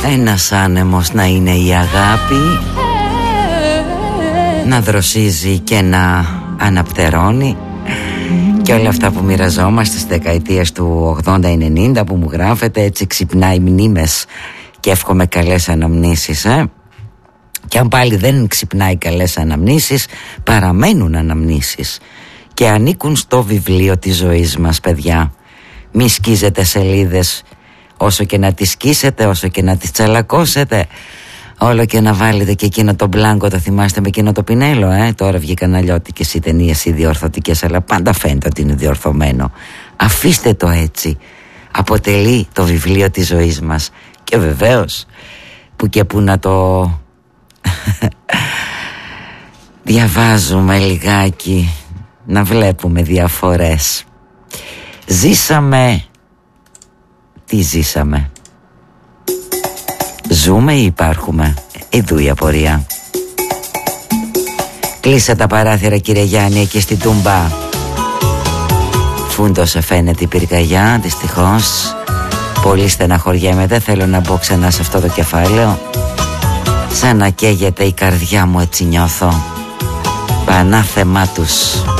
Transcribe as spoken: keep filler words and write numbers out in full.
Ένας άνεμος να είναι η αγάπη, να δροσίζει και να αναπτερώνει. Και όλα αυτά που μοιραζόμαστε στις δεκαετίες του ογδόντα ενενήντα που μου γράφετε, έτσι ξυπνάει μνήμες και εύχομαι καλές αναμνήσεις, ε? Και αν πάλι δεν ξυπνάει καλές αναμνήσεις, παραμένουν αναμνήσεις και ανήκουν στο βιβλίο της ζωής μας, παιδιά. Μη σκίζετε σελίδες, όσο και να τις σκίσετε, όσο και να τις τσαλακώσετε, όλο και να βάλετε και εκείνο το μπλάνκο, το θυμάστε με εκείνο το πινέλο, ε? Τώρα βγήκαν αλλιώτικες οι ταινίες οι διορθωτικές, αλλά πάντα φαίνεται ότι είναι διορθωμένο. Αφήστε το έτσι. Αποτελεί το βιβλίο της ζωής μας. Και βεβαίως που και που να το διαβάζουμε λιγάκι, να βλέπουμε διαφορές. Ζήσαμε. Τι ζήσαμε? Ζούμε ή υπάρχουμε? Ιδού η απορία. Κλείσε τα παράθυρα, κύριε Γιάννη, εκεί στην Τούμπα. Φούντωσε φαίνεται η πυρκαγιά, δυστυχώς. Πολύ στεναχωριέμαι, δεν θέλω να μπω ξανά σε αυτό το κεφάλαιο. Σαν να καίγεται η καρδιά μου, έτσι νιώθω. Πανάθεμά τους.